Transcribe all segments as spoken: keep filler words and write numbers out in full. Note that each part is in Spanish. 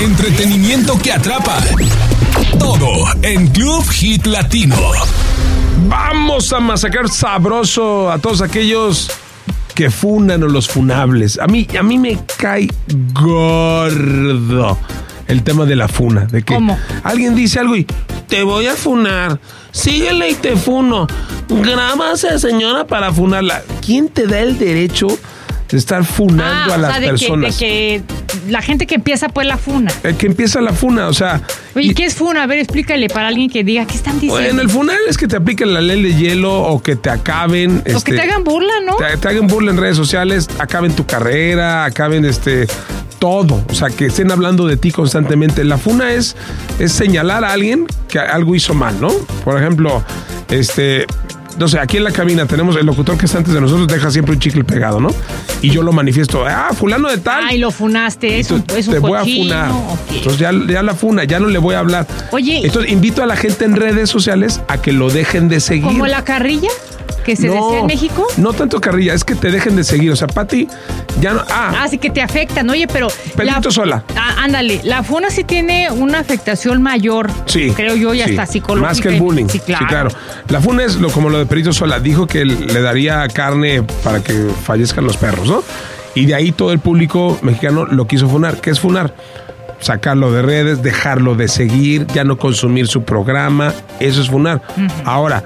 Entretenimiento que atrapa. Todo en Club Hit Latino. Vamos a masacrar sabroso a todos aquellos que funan o los funables. A mí, a mí me cae gordo el tema de la funa. De que ¿Cómo? Alguien dice algo y te voy a funar. Síguele y te funo. Grábase, señora, para funarla. ¿Quién te da el derecho de estar funando ah, a las o sea, de personas? Que, de que la gente que empieza pues la funa. El que empieza la funa, o sea... Oye, y, ¿qué es funa? A ver, explícale para alguien que diga, ¿qué están diciendo? Bueno, el funar es que te apliquen la ley de hielo o que te acaben... O este, que te hagan burla, ¿no? Te, te hagan burla en redes sociales, acaben tu carrera, acaben este... todo, o sea, que estén hablando de ti constantemente. La funa es, es señalar a alguien que algo hizo mal, ¿no? Por ejemplo, este... no sé, aquí en la cabina tenemos el locutor que está antes de nosotros, deja siempre un chicle pegado, ¿no? Y yo lo manifiesto, ah, fulano de tal. Ay, lo funaste, es un, es un te voy cochino, a funar. okay. Entonces ya, ya la funa, ya no le voy a hablar. Oye. Entonces invito a la gente en redes sociales a que lo dejen de seguir. ¿Como la carrilla que se no, decía en México? No tanto carrilla, es que te dejen de seguir. O sea, Pati, ya no... Ah, ah sí que te afectan. Oye, pero... Pedrito Sola. Ah, ándale, la funa sí tiene una afectación mayor. Sí. Creo yo, y sí. hasta psicológica. Más que el bullying. Sí, claro. Sí, claro. La funa es lo, como lo de Pedrito Sola. Dijo que le daría carne para que fallezcan los perros, ¿no? Y de ahí todo el público mexicano lo quiso funar. ¿Qué es funar? Sacarlo de redes, dejarlo de seguir, ya no consumir su programa. Eso es funar. Uh-huh. Ahora,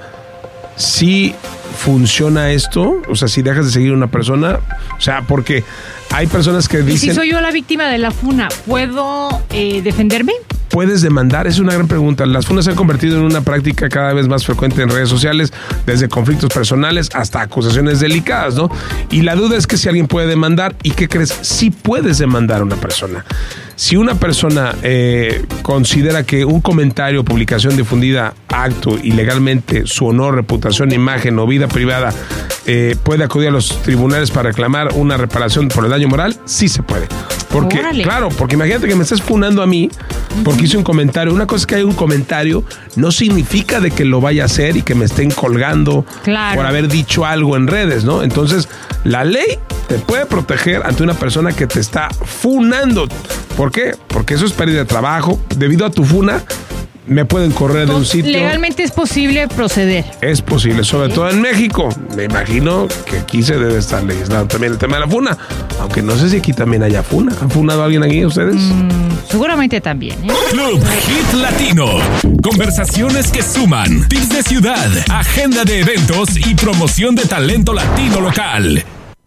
sí... ¿funciona esto? O sea, si dejas de seguir a una persona, o sea, porque hay personas que dicen... ¿Y si soy yo la víctima de la funa, puedo eh, defenderme? ¿Puedes demandar? Es una gran pregunta. Las funas se han convertido en una práctica cada vez más frecuente en redes sociales, desde conflictos personales hasta acusaciones delicadas, ¿no? Y la duda es que si alguien puede demandar, ¿y qué crees? Sí puedes demandar a una persona. Si una persona eh, considera que un comentario o publicación difundida acto ilegalmente su honor, reputación, imagen o vida privada eh, puede acudir a los tribunales para reclamar una reparación por el daño moral, sí se puede. Porque, Órale. claro, porque imagínate que me estés funando a mí porque hice un comentario. Una cosa es que hay un comentario, no significa de que lo vaya a hacer y que me estén colgando claro. por haber dicho algo en redes, ¿no? Entonces, la ley te puede proteger ante una persona que te está funando. ¿Por qué? Porque eso es pérdida de trabajo. Debido a tu funa, me pueden correr de un sitio. Legalmente es posible proceder. Es posible, sobre ¿Sí? todo en México. Me imagino que aquí se debe estar legislando también el tema de la funa. Aunque no sé si aquí también haya funa. ¿Han funado a alguien aquí ustedes? Mm, seguramente también, ¿eh? Club Hit Latino. Conversaciones que suman. Tips de ciudad, agenda de eventos y promoción de talento latino local.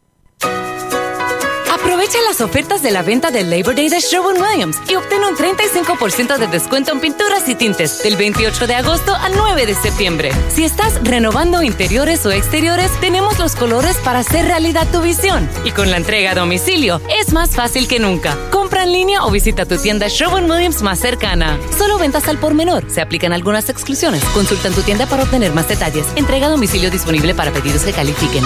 Aprovecha las ofertas de la venta del Labor Day de Sherwin-Williams y obtén un treinta y cinco por ciento de descuento en pinturas y tintes del veintiocho de agosto al nueve de septiembre. Si estás renovando interiores o exteriores, tenemos los colores para hacer realidad tu visión. Y con la entrega a domicilio, es más fácil que nunca. Compra en línea o visita tu tienda Sherwin-Williams más cercana. Solo ventas al por menor. Se aplican algunas exclusiones. Consulta en tu tienda para obtener más detalles. Entrega a domicilio disponible para pedidos que califiquen.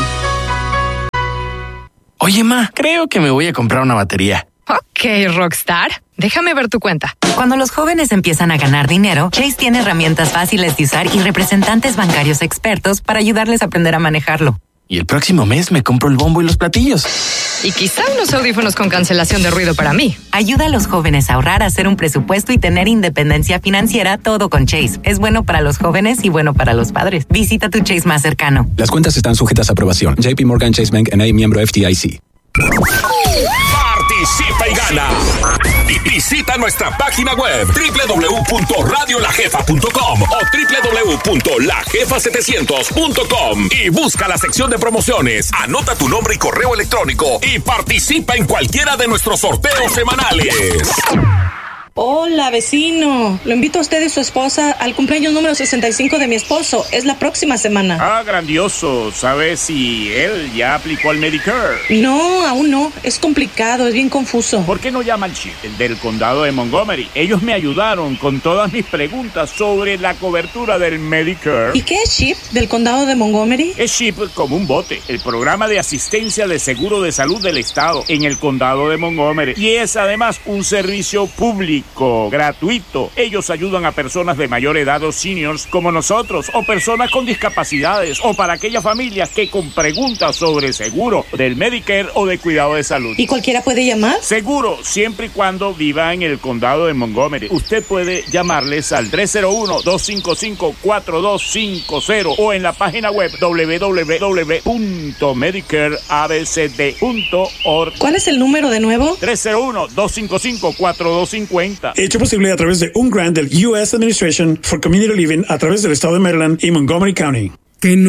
Oye, ma, creo que me voy a comprar una batería. Ok, Rockstar. Déjame ver tu cuenta. Cuando los jóvenes empiezan a ganar dinero, Chase tiene herramientas fáciles de usar y representantes bancarios expertos para ayudarles a aprender a manejarlo. Y el próximo mes me compro el bombo y los platillos. Y quizá unos audífonos con cancelación de ruido para mí. Ayuda a los jóvenes a ahorrar, a hacer un presupuesto y tener independencia financiera, todo con Chase. Es bueno para los jóvenes y bueno para los padres. Visita tu Chase más cercano. Las cuentas están sujetas a aprobación. J P Morgan Chase Bank N A, miembro F D I C. Participa y gana. Visita nuestra página web doble u doble u doble u punto radio la jefa punto com o doble u doble u doble u punto la jefa setecientos punto com y busca la sección de promociones. Anota tu nombre y correo electrónico y participa en cualquiera de nuestros sorteos semanales. Hola, vecino. Lo invito a usted y su esposa al cumpleaños número sesenta y cinco de mi esposo. Es la próxima semana. Ah, grandioso. ¿Sabes si él ya aplicó al Medicare? No, aún no. Es complicado, es bien confuso. ¿Por qué no llama al C H I P, el del condado de Montgomery? Ellos me ayudaron con todas mis preguntas sobre la cobertura del Medicare. ¿Y qué es C H I P del condado de Montgomery? Es C H I P como un bote, el programa de asistencia de seguro de salud del estado en el condado de Montgomery. Y es además un servicio público médico gratuito. Ellos ayudan a personas de mayor edad o seniors como nosotros, o personas con discapacidades, o para aquellas familias que con preguntas sobre seguro del Medicare o de cuidado de salud. ¿Y cualquiera puede llamar? Seguro, siempre y cuando viva en el condado de Montgomery. Usted puede llamarles al tres cero uno, dos cinco cinco, cuatro dos cinco cero o en la página web doble u doble u doble u punto medicare a b c d punto org. ¿Cuál es el número de nuevo? tres cero uno, dos cinco cinco, cuatro dos cinco cero. Hecho posible a través de un grant del U S Administration for Community Living a través del estado de Maryland y Montgomery County.